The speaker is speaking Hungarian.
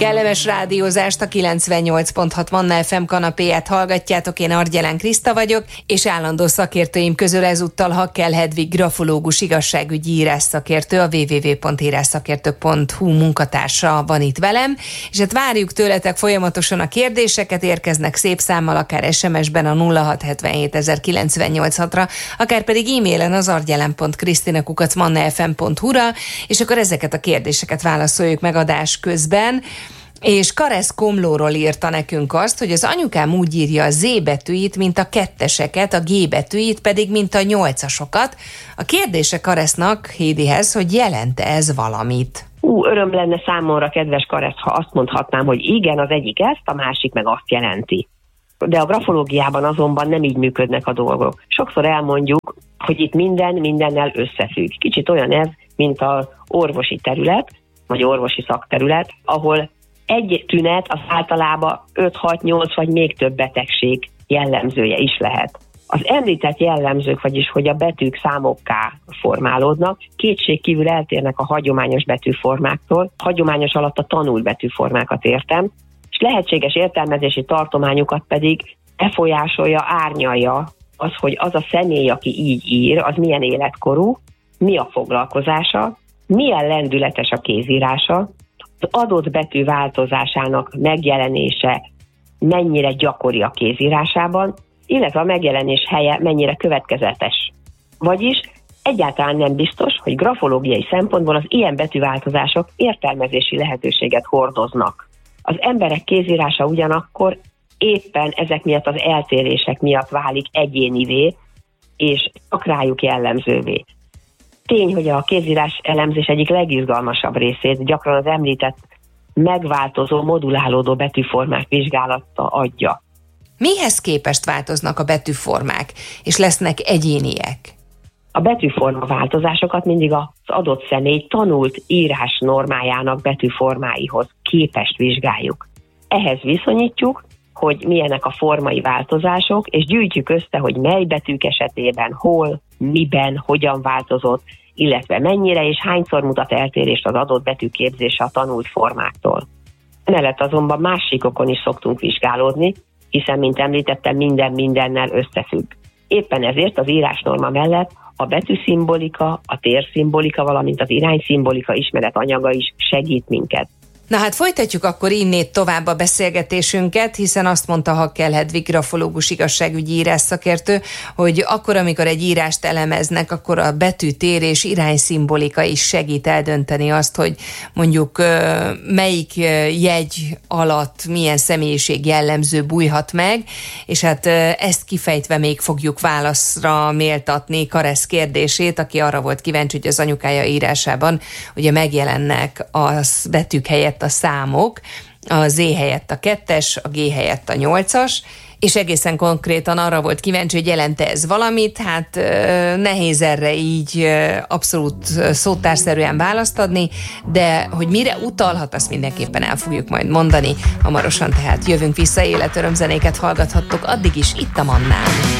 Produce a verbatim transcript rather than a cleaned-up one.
Kellemes rádiózást, a kilencvennyolc pont hat Manna ef em kanapéját hallgatjátok, én Argyelán Kriszta vagyok, és állandó szakértőim közül ezúttal Hakkel Hedvig grafológus, igazságügyi írásszakértő, a double-u double-u double-u pont írásszakértők pont hu munkatársa van itt velem, és hát várjuk tőletek folyamatosan a kérdéseket, érkeznek szép számmal, akár es em es-ben a nulla hat hetvenhét ezer kilencszáznyolcvanhatra, akár pedig e-mailen az argyelán pont krisztina kukac manna ef em pont hu-ra, és akkor ezeket a kérdéseket válaszoljuk meg adás közben. És Karesz Komlóról írta nekünk azt, hogy az anyukám úgy írja a Z betűit, mint a ketteseket, a G betűit pedig, mint a nyolcasokat. A kérdése Karesznak, Hédihez, hogy jelent ez valamit? Ú, öröm lenne számomra, kedves Karesz, ha azt mondhatnám, hogy igen, az egyik ezt, a másik meg azt jelenti. De a grafológiában azonban nem így működnek a dolgok. Sokszor elmondjuk, hogy itt minden mindennel összefügg. Kicsit olyan ez, mint az orvosi terület, vagy orvosi szakterület, ahol egy tünet az általában öt hat nyolc vagy még több betegség jellemzője is lehet. Az említett jellemzők, vagyis hogy a betűk számokká formálódnak, kétségkívül eltérnek a hagyományos betűformáktól, hagyományos alatt a tanult betűformákat értem, és lehetséges értelmezési tartományukat pedig befolyásolja, árnyalja az, hogy az a személy, aki így ír, az milyen életkorú, mi a foglalkozása, milyen lendületes a kézírása, az adott betű változásának megjelenése mennyire gyakori a kézírásában, illetve a megjelenés helye mennyire következetes. Vagyis egyáltalán nem biztos, hogy grafológiai szempontból az ilyen betűváltozások értelmezési lehetőséget hordoznak. Az emberek kézírása ugyanakkor éppen ezek miatt az eltérések miatt válik egyénivé, és csak rájuk jellemzővé. Tény, hogy a kézírás elemzés egyik legizgalmasabb részét gyakran az említett megváltozó, modulálódó betűformák vizsgálata adja. Mihez képest változnak a betűformák, és lesznek egyéniek? A betűforma változásokat mindig az adott személy tanult írás normájának betűformáihoz képest vizsgáljuk. Ehhez viszonyítjuk, hogy milyenek a formai változások, és gyűjtjük össze, hogy mely betűk esetében, hol, miben, hogyan változott, illetve mennyire és hányszor mutat eltérést az adott betűképzése a tanult formáktól. Emellett azonban más síkokon is szoktunk vizsgálódni, hiszen, mint említettem, minden mindennel összefügg. Éppen ezért az írásnorma mellett a betűszimbolika, a térszimbolika, valamint az irányszimbolika ismeret anyaga is segít minket. Na hát folytatjuk akkor innét tovább a beszélgetésünket, hiszen azt mondta Hakkel Hedvig grafológus, igazságügyi írásszakértő, hogy akkor, amikor egy írást elemeznek, akkor a betűtér és irányszimbolika is segít eldönteni azt, hogy mondjuk melyik jegy alatt milyen személyiség jellemző bújhat meg, és hát ezt kifejtve még fogjuk válaszra méltatni Karesz kérdését, aki arra volt kíváncsi, hogy az anyukája írásában ugye megjelennek a betűk helyett a számok, a Z helyett a kettes, a G helyett a nyolcas, és egészen konkrétan arra volt kíváncsi, hogy jelente ez valamit, hát nehéz erre így abszolút szótárszerűen választ adni, de hogy mire utalhat, azt mindenképpen el fogjuk majd mondani. Hamarosan tehát jövünk vissza, életörömzenéket hallgathattok, addig is itt a Mannán.